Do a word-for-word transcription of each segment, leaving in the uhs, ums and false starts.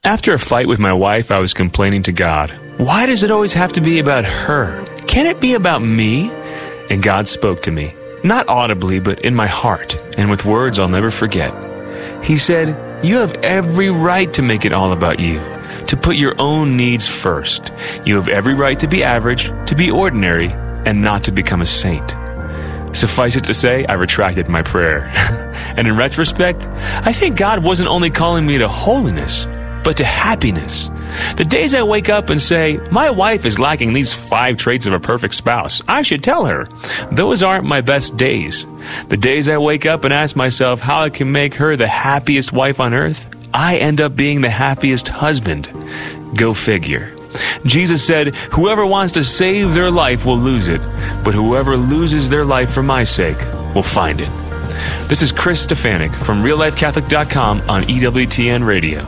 After a fight with my wife, I was complaining to God, "Why does it always have to be about her? Can it be about me?" And God spoke to me, not audibly, but in my heart, and with words I'll never forget. He said, "You have every right to make it all about you, to put your own needs first. You have every right to be average, to be ordinary, and not to become a saint." Suffice it to say, I retracted my prayer. And in retrospect, I think God wasn't only calling me to holiness, but to happiness. The days I wake up and say, "My wife is lacking these five traits of a perfect spouse," I should tell her, those aren't my best days. The days I wake up and ask myself how I can make her the happiest wife on earth, I end up being the happiest husband. Go figure. Jesus said, "Whoever wants to save their life will lose it, but whoever loses their life for my sake will find it." This is Chris Stefanik from real life catholic dot com on E W T N Radio.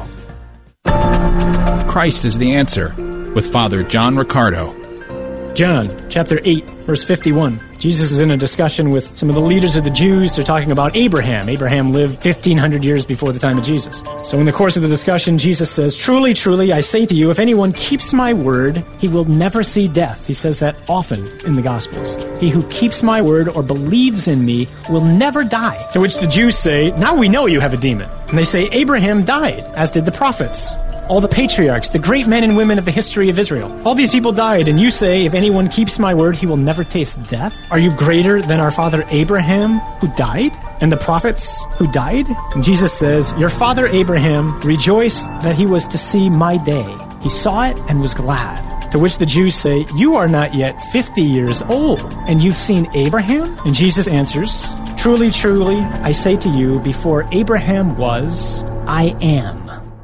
Christ is the Answer with Father John Riccardo. John, chapter eight, verse fifty-one. Jesus is in a discussion with some of the leaders of the Jews. They're talking about Abraham. Abraham lived fifteen hundred years before the time of Jesus. So in the course of the discussion, Jesus says, "Truly, truly, I say to you, if anyone keeps my word, he will never see death." He says that often in the Gospels. "He who keeps my word or believes in me will never die." To which the Jews say, "Now we know you have a demon." And they say, "Abraham died, as did the prophets. All the patriarchs, the great men and women of the history of Israel. All these people died, and you say, if anyone keeps my word, he will never taste death? Are you greater than our father Abraham, who died? And the prophets who died?" And Jesus says, "Your father Abraham rejoiced that he was to see my day. He saw it and was glad." To which the Jews say, "You are not yet fifty years old, and you've seen Abraham?" And Jesus answers, "Truly, truly, I say to you, before Abraham was, I am."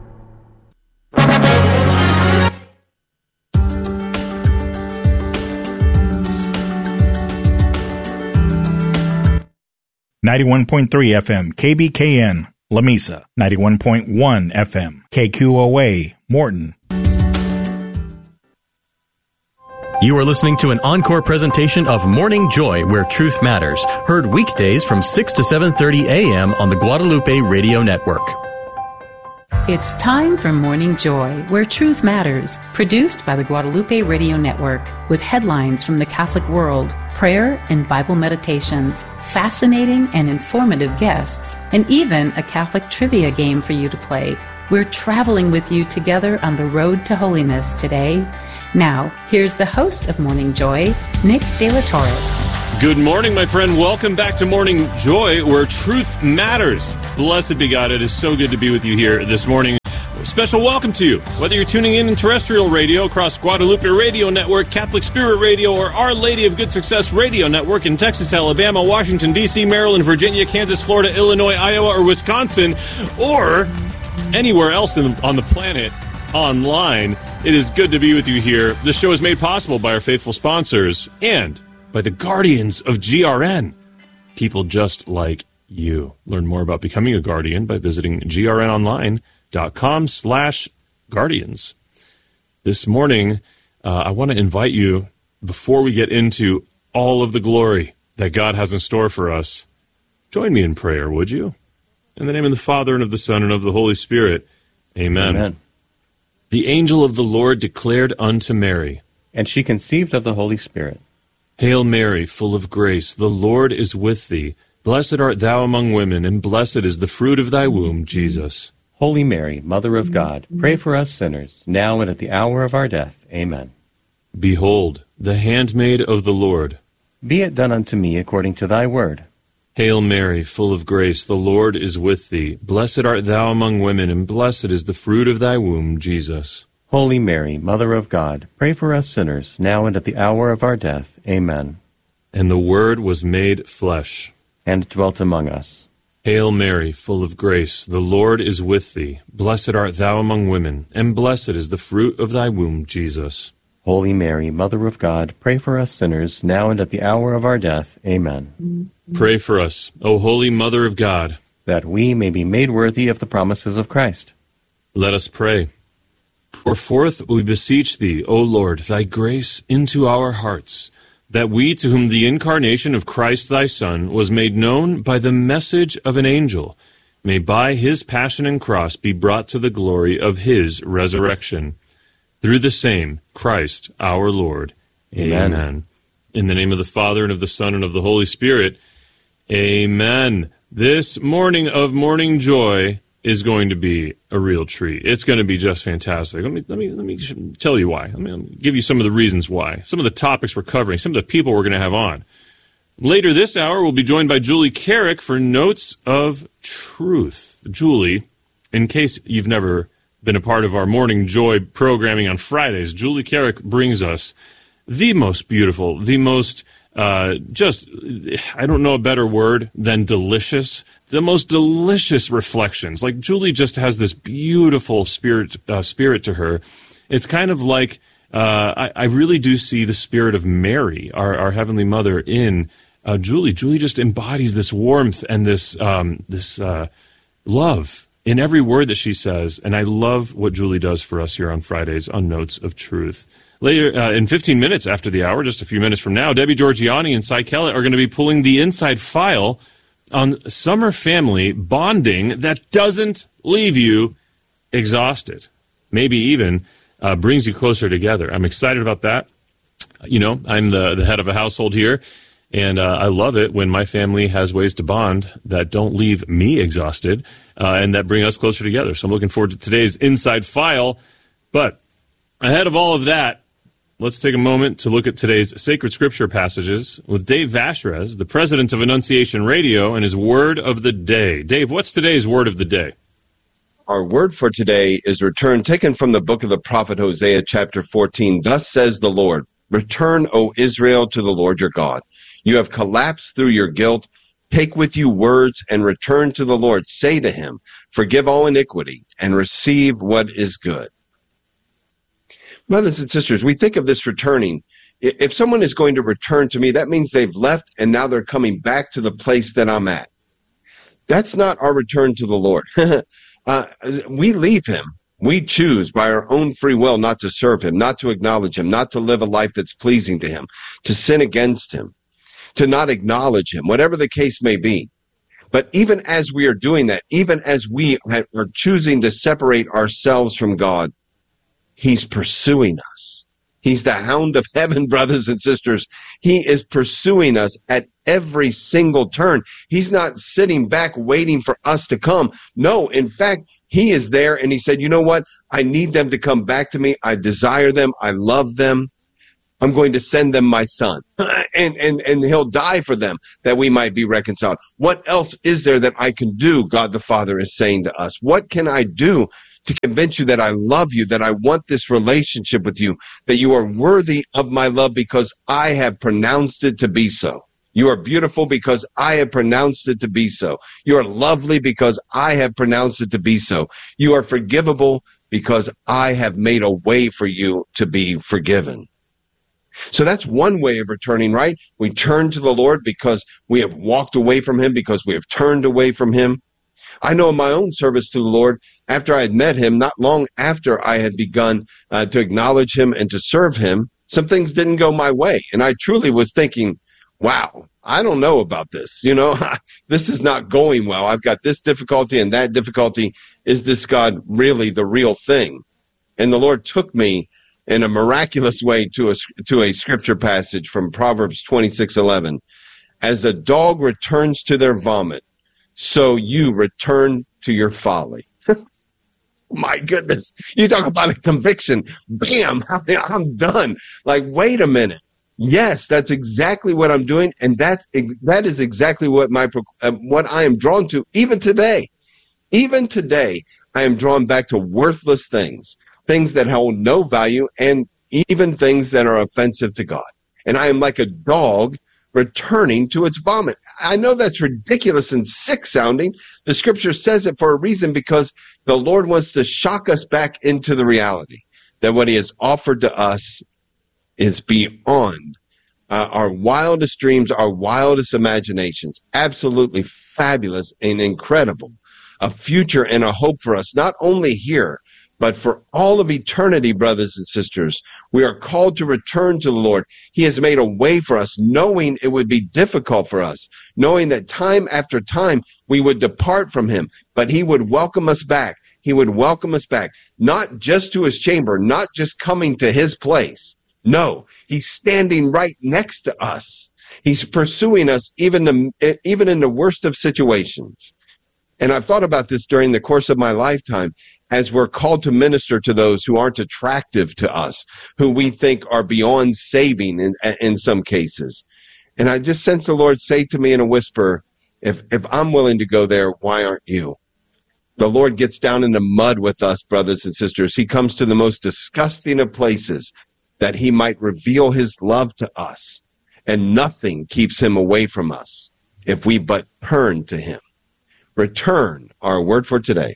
ninety-one point three F M, K B K N, Lamesa. ninety-one point one F M, K Q O A, Morton. You are listening to an encore presentation of Morning Joy, Where Truth Matters, heard weekdays from six to seven thirty a.m. on the Guadalupe Radio Network. It's time for Morning Joy, Where Truth Matters, produced by the Guadalupe Radio Network, with headlines from the Catholic world, prayer and Bible meditations, fascinating and informative guests, and even a Catholic trivia game for you to play. We're traveling with you together on the road to holiness today. Now, here's the host of Morning Joy, Nick De La Torre. Good morning, my friend. Welcome back to Morning Joy, where truth matters. Blessed be God. It is so good to be with you here this morning. Special welcome to you. Whether you're tuning in in terrestrial radio across Guadalupe Radio Network, Catholic Spirit Radio, or Our Lady of Good Success Radio Network in Texas, Alabama, Washington, D C, Maryland, Virginia, Kansas, Florida, Illinois, Iowa, or Wisconsin, or anywhere else in the, on the planet online, it is good to be with you here. This show is made possible by our faithful sponsors and by the guardians of G R N, people just like you. Learn more about becoming a guardian by visiting grnonline.com slash guardians. This morning, uh, I want to invite you, before we get into all of the glory that God has in store for us, join me in prayer, would you? In the name of the Father, and of the Son, and of the Holy Spirit. Amen. Amen. The angel of the Lord declared unto Mary, and she conceived of the Holy Spirit. Hail Mary, full of grace, the Lord is with thee. Blessed art thou among women, and blessed is the fruit of thy womb, Jesus. Holy Mary, Mother of God, pray for us sinners, now and at the hour of our death. Amen. Behold, the handmaid of the Lord. Be it done unto me according to thy word. Hail Mary, full of grace, the Lord is with thee. Blessed art thou among women, and blessed is the fruit of thy womb, Jesus. Holy Mary, Mother of God, pray for us sinners, now and at the hour of our death. Amen. And the Word was made flesh, and dwelt among us. Hail Mary, full of grace, the Lord is with thee. Blessed art thou among women, and blessed is the fruit of thy womb, Jesus. Holy Mary, Mother of God, pray for us sinners, now and at the hour of our death. Amen. Pray for us, O Holy Mother of God, that we may be made worthy of the promises of Christ. Let us pray. Pour forth, we beseech thee, O Lord, thy grace into our hearts, that we, to whom the incarnation of Christ thy Son was made known by the message of an angel, may by his passion and cross be brought to the glory of his resurrection. Through the same Christ our Lord. Amen. Amen. In the name of the Father, and of the Son, and of the Holy Spirit. Amen. This morning of Morning Joy is going to be a real treat. It's going to be just fantastic. Let me let me let me tell you why. Let me, let me give you some of the reasons why. Some of the topics we're covering, some of the people we're going to have on. Later this hour, we'll be joined by Julie Carrick for Notes of Truth. Julie, in case you've never been a part of our Morning Joy programming on Fridays, Julie Carrick brings us the most beautiful, the most, uh, just, I don't know a better word than delicious, the most delicious reflections. Like, Julie just has this beautiful spirit, uh, spirit to her. It's kind of like, uh, I, I really do see the spirit of Mary, our, our Heavenly Mother, in uh, Julie. Julie just embodies this warmth and this, um, this uh, love in every word that she says. And I love what Julie does for us here on Fridays on Notes of Truth. Later, uh, in fifteen minutes after the hour, just a few minutes from now, Debbie Georgiani and Cy Kellett are going to be pulling the inside file on summer family bonding that doesn't leave you exhausted, maybe even uh, brings you closer together. I'm excited about that. You know, I'm the, the head of a household here, and uh, I love it when my family has ways to bond that don't leave me exhausted uh, and that bring us closer together. So I'm looking forward to today's inside file. But ahead of all of that, let's take a moment to look at today's sacred scripture passages with Dave Vashrez, the president of Annunciation Radio, and his word of the day. Dave, what's today's word of the day? Our word for today is return, taken from the book of the prophet Hosea, chapter fourteen. Thus says the Lord, return, O Israel, to the Lord your God. You have collapsed through your guilt. Take with you words and return to the Lord. Say to him, forgive all iniquity and receive what is good. Brothers and sisters, we think of this returning. If someone is going to return to me, that means they've left and now they're coming back to the place that I'm at. That's not our return to the Lord. uh, we leave him. We choose by our own free will not to serve him, not to acknowledge him, not to live a life that's pleasing to him, to sin against him, to not acknowledge him, whatever the case may be. But even as we are doing that, even as we are choosing to separate ourselves from God, he's pursuing us. He's the hound of heaven, brothers and sisters. He is pursuing us at every single turn. He's not sitting back waiting for us to come. No, in fact, he is there and he said, you know what? I need them to come back to me. I desire them. I love them. I'm going to send them my son. and, and, and he'll die for them that we might be reconciled. What else is there that I can do? God the Father is saying to us. What can I do to convince you that I love you, that I want this relationship with you, that you are worthy of my love because I have pronounced it to be so. You are beautiful because I have pronounced it to be so. You are lovely because I have pronounced it to be so. You are forgivable because I have made a way for you to be forgiven. So that's one way of returning, right? We turn to the Lord because we have walked away from him, because we have turned away from him. I know in my own service to the Lord, after I had met him, not long after I had begun uh, to acknowledge him and to serve him, some things didn't go my way. And I truly was thinking, wow, I don't know about this. You know, this is not going well. I've got this difficulty and that difficulty. Is this God really the real thing? And the Lord took me in a miraculous way to a, to a scripture passage from Proverbs twenty-six eleven. As a dog returns to their vomit, so you return to your folly. My goodness. You talk about a conviction. Bam, I'm done. Like, wait a minute. Yes, that's exactly what I'm doing. And that, that is exactly what my, uh, what I am drawn to even today. Even today, I am drawn back to worthless things, things that hold no value, and even things that are offensive to God. And I am like a dog returning to its vomit. I know that's ridiculous and sick sounding. The scripture says it for a reason, because the Lord wants to shock us back into the reality that what he has offered to us is beyond uh, our wildest dreams, our wildest imaginations. Absolutely fabulous and incredible. A future and a hope for us, not only here, But for all of eternity, brothers and sisters, we are called to return to the Lord. He has made a way for us, knowing it would be difficult for us, knowing that time after time we would depart from him, but he would welcome us back. He would welcome us back, not just to his chamber, not just coming to his place. No, he's standing right next to us. He's pursuing us even, to, even in the worst of situations. And I've thought about this during the course of my lifetime as we're called to minister to those who aren't attractive to us, who we think are beyond saving in, in some cases. And I just sense the Lord say to me in a whisper, if, if I'm willing to go there, why aren't you? The Lord gets down in the mud with us, brothers and sisters. He comes to the most disgusting of places that he might reveal his love to us. And nothing keeps him away from us if we but turn to him. Return, our word for today.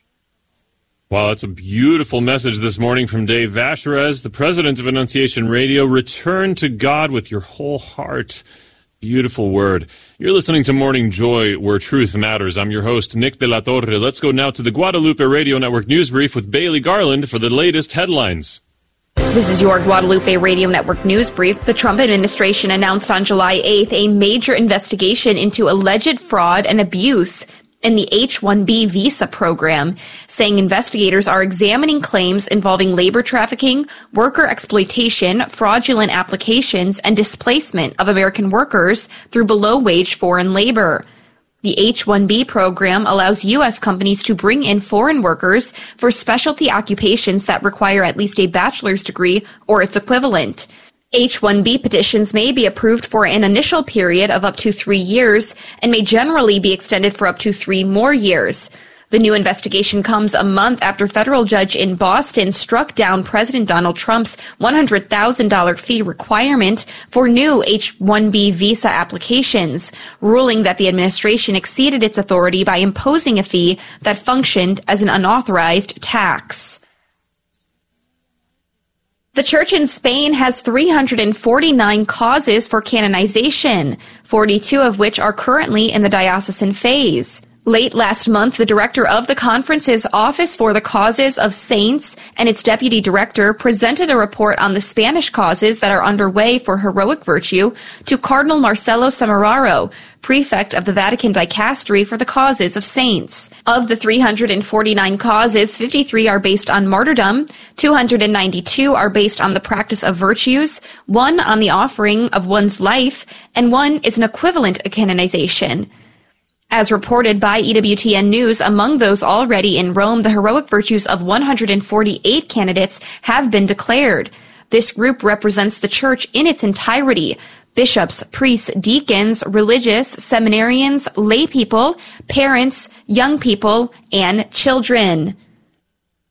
Wow, that's a beautiful message this morning from Dave Vacherez, the president of Annunciation Radio. Return to God with your whole heart. Beautiful word. You're listening to Morning Joy, where truth matters. I'm your host, Nick de la Torre. Let's go now to the Guadalupe Radio Network News Brief with Bailey Garland for the latest headlines. This is your Guadalupe Radio Network News Brief. The Trump administration announced on July eighth a major investigation into alleged fraud and abuse in the H one B visa program, saying investigators are examining claims involving labor trafficking, worker exploitation, fraudulent applications, and displacement of American workers through below-wage foreign labor. The H one B program allows U S companies to bring in foreign workers for specialty occupations that require at least a bachelor's degree or its equivalent. H one B petitions may be approved for an initial period of up to three years and may generally be extended for up to three more years. The new investigation comes a month after a federal judge in Boston struck down President Donald Trump's one hundred thousand dollars fee requirement for new H one B visa applications, ruling that the administration exceeded its authority by imposing a fee that functioned as an unauthorized tax. The church in Spain has three hundred forty-nine causes for canonization, forty-two of which are currently in the diocesan phase. Late last month, the director of the conference's Office for the Causes of Saints and its deputy director presented a report on the Spanish causes that are underway for heroic virtue to Cardinal Marcelo Semeraro, prefect of the Vatican Dicastery for the Causes of Saints. Of the three hundred forty-nine causes, fifty-three are based on martyrdom, two hundred ninety-two are based on the practice of virtues, one on the offering of one's life, and one is an equivalent of canonization. As reported by E W T N News, among those already in Rome, the heroic virtues of one hundred forty-eight candidates have been declared. This group represents the church in its entirety: bishops, priests, deacons, religious, seminarians, lay people, parents, young people, and children.